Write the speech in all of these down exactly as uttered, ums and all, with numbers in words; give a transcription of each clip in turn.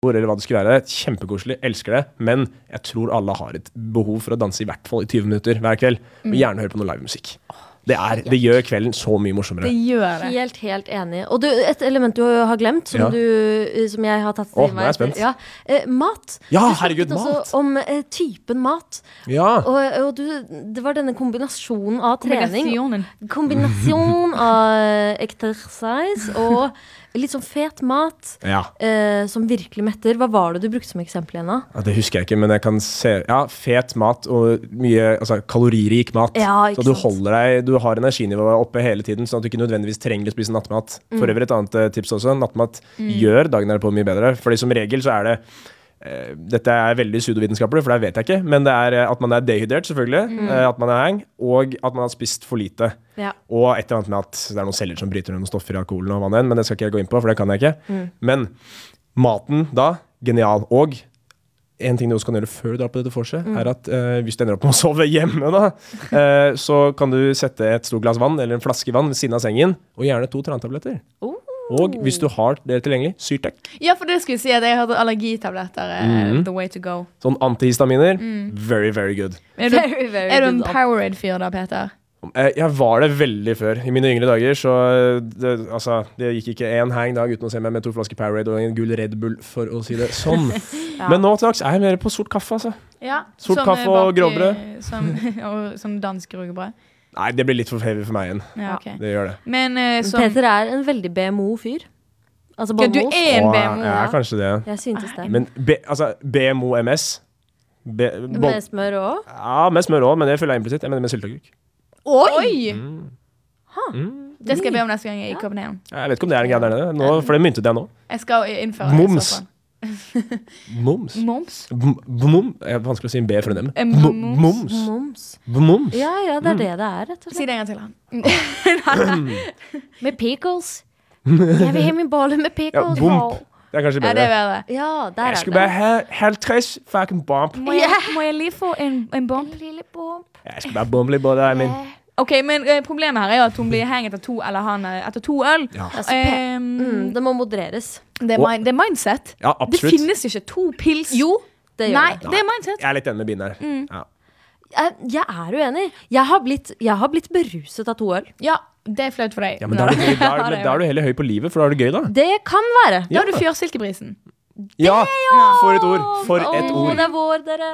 eller hva det skulle være. Kjempekoselig, elsker det. Men jeg tror alle har et behov for å danse i hvert fall i tjue minutter hver kveld. Og gjerne høre på noe livemusikk. Det, er, det gjør kvelden så mye morsommere. Det gjør det. Helt, helt enig. Og du, et element du har glemt, som, Ja. du, som jeg har tatt Åh, nå er jeg spent. Ja, eh, mat. Ja, Du herregud, snakket også mat. om eh, typen mat. Ja. Og, og du, det var denne kombinasjonen av trening. Kombinasjonen. Kombinasjon av exercise og litt sånn fet mat Ja. eh, som virkelig metter. Hva var det du brukte som eksempel igjen da? Ja, det husker jeg ikke, men jeg kan se Ja, fet mat og mye altså, kaloririk mat. Ja, ikke så du sant? holder deg Du har energinivået oppe hele tiden, sånn at du ikke nødvendigvis trenger å spise nattmat. For øvrig et annet eh, tips også. Nattmat gjør dagen derpå mye bedre. Fordi som regel så er det eh, dette er veldig pseudovitenskapelig, for det vet jeg ikke. Men det er eh, at man er dehydrert, selvfølgelig. eh, At man er hang, og at man har spist for lite. Ja. Og et eller annet med at det er noen celler som bryter ned noen stoffer i alkoholen og vann igjen, men det skal ikke jeg gå inn på, for det kan jeg ikke. Men maten da, genial. Og en ting du også kan gjøre før du drar på dette vorset, er at eh, hvis du ender opp med å sove hjemme, da, eh, så kan du sette et stort glass vann eller en flaske vann ved siden av sengen, og gjerne to trantabletter. Oh. Og hvis du har det tilgjengelig, Syrtec. Ja, for det skulle jeg si at jeg hadde allergitabletter. eh, The way to go. Sånn antihistaminer, very, very good. Er du, Very, very er du en good. Powerade-fyr da, Peter? Eh, Jeg var det veldig før. I mine yngre dager så det, altså, det gikk ikke en hang dag uten å se meg med to flasker Powerade og en gull Red Bull, for å si det sånn. Ja. Men nå til dags er jeg mer på sort kaffe, altså. Ja. Sort som, kaffe eh, og bak i- grovbrød. Som, og sånn dansk rugbrød. Nei, det blir litt for heavy for meg igjen. Ja, ok. Det gjør det. Men eh, som Peter er en veldig B M O-fyr. Altså Ja, du båndmos. er en Og B M O. jeg er kanskje det. Jeg syntes det. Men B, altså, B M O M S B, bo, Med smør også. Ja, med smør også, men det føler jeg implisitt. Jeg mener med sylteagurk. Oi! Mm. Det skal jeg be om neste gang jeg er i København. Jeg vet ikke om det er en greie der nede, nå, for det myntet jeg nå. Jeg skal innføre det. i Moms. så fall. Moms. Moms? B- Bmom. Det er vanskelig å si en B for en M. En Mo- moms. Moms. Moms. Bmoms. Ja, ja, det er det det er, rett og Si slett. det en gang til, han. Med pickles. Jeg vil ha min bolle med Ja, pickles. bump. Det er kanskje Ja, det er bedre. bedre. Ja, der Jeg er skulle det. bare ha halvtreds fucking bump. Må jeg, må jeg lige få en, en bomb? Lille bump. Jeg skal bare bumpe litt på det, min. Ok, men eh, problemet her er jo at hun blir hengt etter to, eller han eh, etter to øl. Ja. Altså, pe- Ehm, mm, det må modereres. det, er Og- min, det er mindset. Ja, Det absolutt. finnes ikke to pils. Jo, det gjør Nei, det. det er mindset. Jeg er litt enig med Bine her. Ja. Jeg, jeg er uenig. Jeg har blitt, jeg har blitt beruset av to øl. Ja, det er flaut for deg. Ja, men da er, du, da, er, Ja, det men da er du heller høy på livet, for da er det gøy, da. Det kan være. Da har du fjørsilkeprisen. Ja, for et ord. For et Åh, ord. det er vår, dere.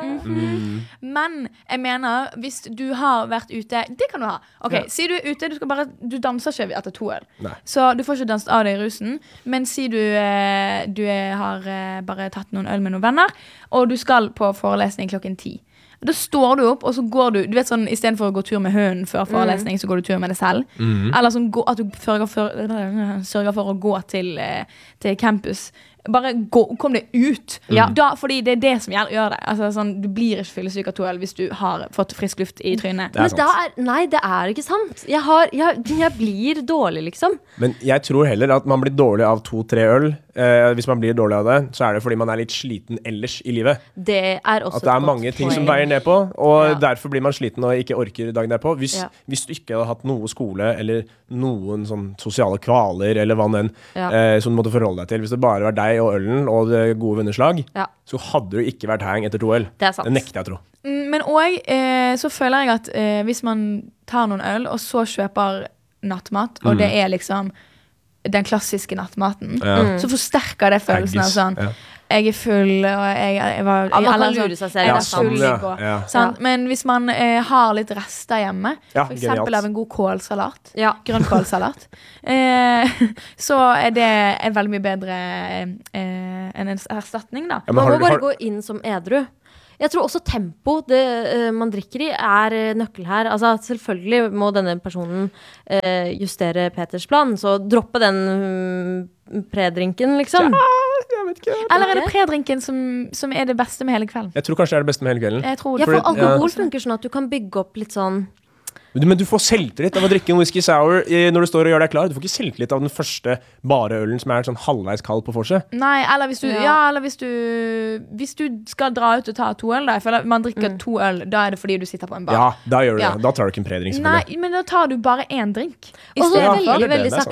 Men jeg mener, hvis du har vært ute Det kan du ha. Ok, Ja. Si du er ute, du, skal bare, du danser ikke etter to øl. Nei. Så du får ikke danset av deg i rusen. Men si du, eh, du er, har eh, bare tatt noen øl med noen venner, og du skal på forelesning klokken ti. Da står du opp, og så går du Du vet sånn, istedenfor å gå tur med hunden før forelesning, så går du tur med deg selv. Eller sånn gå, at du sørger for, sørger for å gå til, eh, til campus. Bare gå, kom deg ut. Da, fordi det er det som gjør gjør det. Altså, sånn, du blir ikke fyllesyk av to øl hvis du har fått frisk luft i trynet. Det er Men sant. da er, nei, det er ikke sant. Jeg, har, jeg, jeg blir dårlig, liksom. Men jeg tror heller at man blir dårlig av to-tre øl. Eh, hvis man blir dårlig av det, så er det fordi man er litt sliten ellers i livet. Det er også At det er et mange godt ting som poeng. veier ned på, og Ja. derfor blir man sliten og ikke orker dagen derpå. Hvis, Ja. hvis du ikke hadde hatt noe skole eller noen sånn sosiale kvaler eller hva enn Ja. eh, som du måtte forholde deg til, hvis det bare var deg og ølen og det gode venneslag, Ja. så hadde du ikke vært hang etter to øl. Det er sant. Det nekter jeg å tro. Mm, Men òg eh, så føler jeg at eh, hvis man tar noen øl, og så kjøper nattmat, og det er liksom den klassiske nattmaten, Ja. så forsterker det følelsen av Haggis, sånn ja. Jeg er full, og jeg, jeg var Ja, man kan eller lure sånn, seg selv, Jeg det var er sant. full i Ja, går. ja. Sant? Men hvis man eh, har litt rester hjemme, Ja, for eksempel genialt. av en god kålsalat, Ja. grønnkålsalat, eh, så er det en veldig mye bedre eh, enn en erstatning, da. Ja, men Man har må du- bare har- gå inn som edru. Jeg tror også tempo det eh, man drikker i, er eh, nøkkel her. Altså, selvfølgelig må denne personen eh, justere Peters plan, så droppe den mm, predrinken, liksom. Jeg vet ikke. Eller er det predrinken som, som er det beste med hele kvelden? Jeg tror kanskje det er det beste med hele kvelden. Jeg tror Ja, for Fordi- alkohol ja. funker sånn at du kan bygge opp litt sånn Men du, men du får selvtillit av å drikke en whisky sour i- når du står og gjør deg klar. Du får ikke selvtillit av den første bare ølen som er sånn halvveis kald på vorset. Nei, eller hvis du, Ja. ja. eller hvis du Hvis du skal dra ut og ta to øl, da. Jeg føler Man drikker to øl, da er det fordi du sitter på en bar. Ja, da gjør du Ja. det. Da tar du ikke en predrink, selvfølgelig. Nei, men da tar du bare én drink. Og så Istedenfor- veldig, eller det, veldig det er sant. sakte. Ja.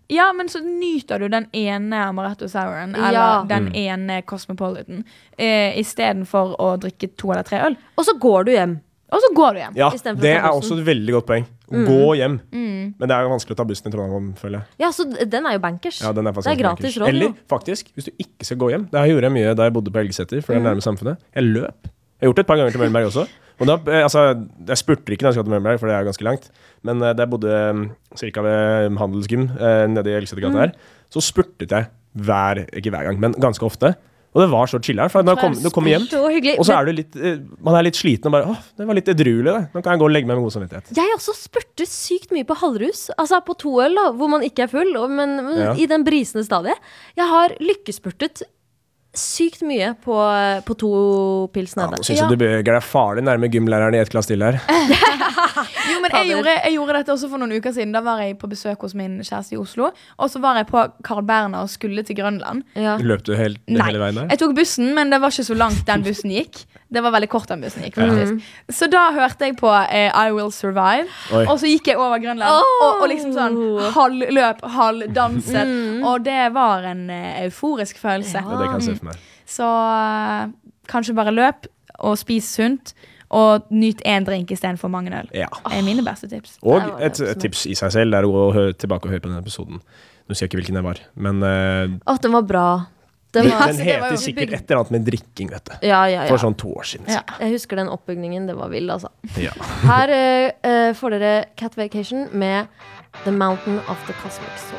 Ja, men så nyter du den ene Amaretto Souren, eller Ja. den Mm. ene Cosmopolitan, eh, i stedet for å drikke to eller tre øl. Og så går du hjem. Og så går du hjem. Ja, I stedet for det å ta er bussen. også et veldig godt poeng. Gå hjem. Men det er jo vanskelig å ta bussen i Trondheim, føler jeg. Ja, så d- den er jo bankers. Ja, den er faktisk det er ganske gratis bankers. råd. Eller jo. faktisk, hvis du ikke skal gå hjem. Det her gjorde jeg mye da jeg bodde på Elgeseter, for det er nærme samfunnet. Jeg løp. Jeg har gjort det et par ganger til Møllenberg også. Og da, eh, altså, jeg spurte ikke når jeg skal til Møllenberg, for det er jo ganske langt. Men eh, da jeg bodde um, cirka ved Handelsgym eh, nede i Elgesetergata her, så spurtet jeg hver, ikke hver gang, men ganske ofte. Og det var så chiller'n, for når jeg kom, du kommer hjem, Så hyggelig. og så er du litt, eh, man er litt sliten og bare, åh, det var litt edruelig det. Nå kan jeg gå og legge meg med god samvittighet. Jeg også spurte sykt mye på halvrus. Altså på to øl, da, hvor man ikke er full, og- men, men Ja. i den brisende stadiet. Jeg har lykkespurtet sykt mye på, på to pils Ja, nede. nå synes jeg du beveger deg farlig nærme gymlæreren i et klass til her. Jo, men jeg Fader. gjorde, jeg gjorde dette også for noen uker siden. Da var jeg på besøk hos min kjæreste i Oslo. Og så var jeg på Carl Berner og skulle til Grønland. Ja. Løp du helt, Nei, hele veien der? jeg tok bussen, men det var ikke så langt den bussen gikk. Det var veldig kort den bussen gikk, faktisk. Så da hørte jeg på eh, I Will Survive. Oi. Og så gikk jeg over Grønland og, og liksom sånn halvløp, halvdanset. Og det var en eh, euforisk følelse. Ja, det kan jeg se for meg. Så eh, kanskje bare løp og spis sunt. Og nyt én drink istedenfor mange øl. Ja. Det er mine beste tips. Og Det var et, et tips i seg selv er å gå og høre, tilbake og høre på denne episoden. Nå sier jeg ikke hvilken det var, men uh, Å, den var bra. Den den, var, altså, det var heter jo sikkert et eller annet med drikking, vet du. ja, ja, For ja. sånn to år siden. Ja. Jeg husker den oppbygningen. Det var vill, altså. Ja. Her eh, eh, får dere Cat Vacation med The Mountain of the Cosmic Soul.